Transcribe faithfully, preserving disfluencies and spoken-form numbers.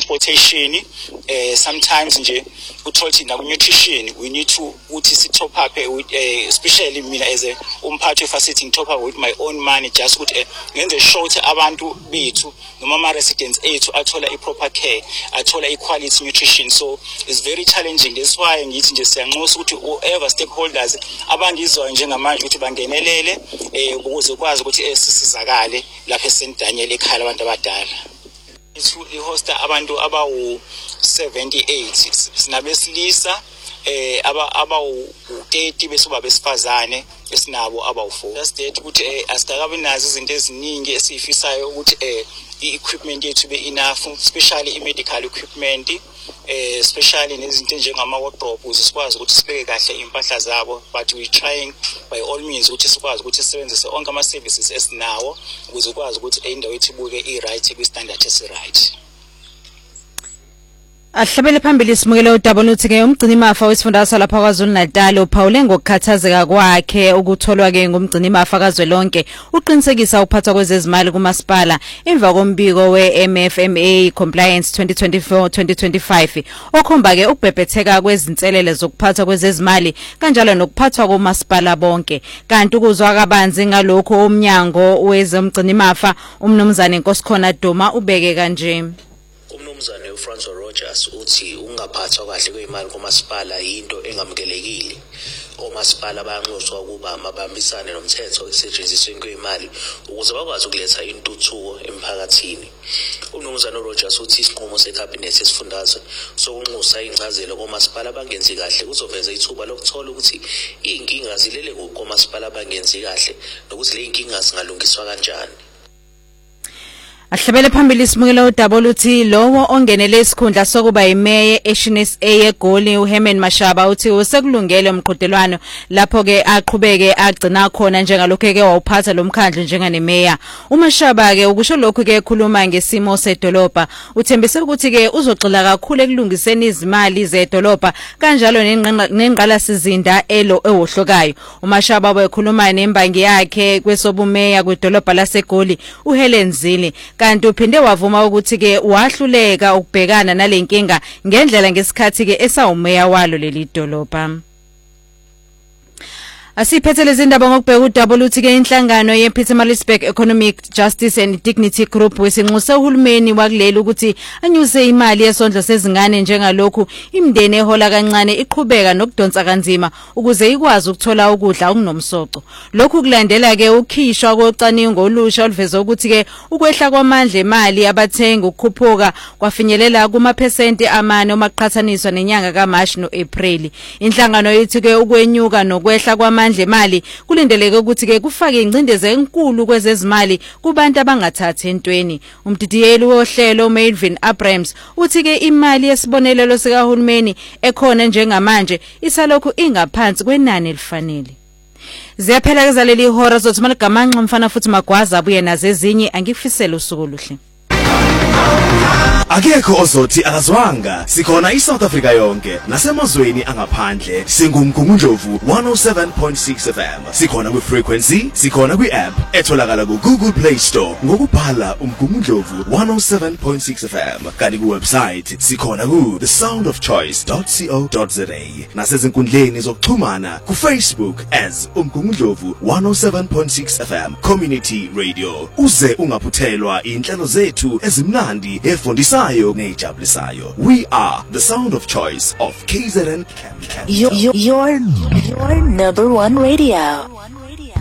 transportation, uh, sometimes nje uthole na nutrition we need to uthi si top up with uh, especially mina as a umphathi facility top up with my own money just ukuthi ngenze short abantu bethu noma ama residents ethu athola i proper care, athola i quality nutrition. So it's very challenging. That's why ngithi nje siyanxusa ukuthi whoever stakeholders abangizwa njengamanje ukuthi bangenelele eh ukuze kwazi ukuthi sisizakale lapha eSentanyela ekhaya labantu abadala. Ithu ihosta abantu abawu seventy-eight sinabesilisa eh aba abawu thirty bese babesifazane esinabo abawu four. That's that ukuthi eh asitakabe nazo izinto eziningi esifisayo ukuthi eh i-equipment yethu be enough, especially i-medical equipment, eh especially nezinto njengama wardrobe ukuze sikwazi ukuthi sibeke kahle impahla zabo. But we trying by all means ukuthi sikwazi ukuthi sisebenzise onke ama services esinawo ukuze ukwazi ukuthi indawo yethu ibuke i-right kwi standard esi-right. Ahlabele phambili simukele uDouble uthi ke umgcini mafa wesifundazwe lapha kwaZulu Natal uphawule ngokukhathazeka kwakhe ukutholwa ke ngumgcini mafa kazwelonke uqinisekisa ukuphathwa kwezezimali kumasipala emva kombiko we-M F M A Compliance twenty twenty-four twenty twenty-five okhomba ke ukubhebhetheka kwezinselele zokuphathwa kwezezimali kanjalo nokuphathwa komasipala bonke. Kanti ukuzwa kabanzi ngalokho umnyango wezomgcini mafa umnumzane Nkosikhona Duma ubeke kanje. Umnumzane uFrancois Rogers uthi ungaphathwa kahle kwezimali kumasipala into engamukelekile. Omasipala bayanxuswa ukuba mabambisane nomthetho esetshenzisweni kwezimali ukuze bakwazi ukuletha intuthuko emphakathini. Umnumzane Rogers uthi isinqumo secabinet esifundazwe sokunxusa incazelo komasipala bangenzi kahle kuzoveza ithuba lokuthola ukuthi inkinga zilele kuphi komasipala bangenzi kahle nokuthi le inkinga zingalungiswa kanjani. Ahlabele phambili simukele uDouble uthi lowo ongenele isikhundla sokuba imeya eShines A eGoli uHerman Mashaba uthi usekulungele umqhudelwano lapho ke aqhubeke agcina khona njengalokho ke wawuphatha lomkhandlu njenganemeya. UMashaba ke ukusho lokho ke ekhuluma ngesimo sedolobha uthembise ukuthi ke uzogxila kakhulu ekulungiseni izimali zedolobha kanjalo nenqala sizinda elo ewohlokayo. uMashaba wayekhuluma nembangi yakhe kwesobumeya kwedolobha laseGoli uHelen Zille. Kanti uphinde wavuma ukuthi ke wahluleka ukubhekana nalenkinga ngendlela ngesikhathi ke esawumeya walo leli dolobha. Asiphethele izindaba ngokubheka uDouble uthi ke inhlangano yePietermaritzburg Economic Justice and Dignity Group wesinxuse uhulumeni wakuleli ukuthi anyuse imali yesondlo sezingane njengalokhu imndeni ehola kancane iqhubeka nokudonsa kanzima ukuze ikwazi ukuthola ukudla okunomsoco. Lokhu kulandela ke ukhishwa kocaningo olusha oluveza ukuthi ke ukwehla kwamandla emali abathenga ukukhuphuka kwafinyelela kuma percent amane omaqhathaniswa nenyanga kaMarch noApril. Inhlangano yithi ke ukwenyuka nokwehla kwamandla manje mali kulindeleke ukuthi ke kufake ingcindeze enkulu kwezezimali kubantu abangathathi entweni. Umdidiyeli wohlelo Melvin Abrams uthi ke imali yesibonelelo sikahulumeni ekhona njengamanje isalokhu ingaphansi kwenani elifanele. Ziyaphela ke zaleli ihora zothumela gamanxa mfana futhi magwaza abuye nazo ezinye angikufisela usuku oluhle. Akekho ozothi akazwanga sikhona iSouth Africa yonke nasemazweni angaphandle singumgungundlovu one oh seven point six F M. Sikhona ku frequency, sikhona ku app etholakala ku Google Play Store ngokubhala umgungundlovu one oh seven point six F M. Kanti ku website sikhona ku the sound of choice dot co dot za nasezinkundleni zokuxhumana ku Facebook as umgungundlovu one oh seven point six F M Community Radio. Uze ungaphuthelwa inhlelo zethu ezimnandi efundisayo nejabulisayo. We are the sound of choice of K Z N. Your, your, your number one radio.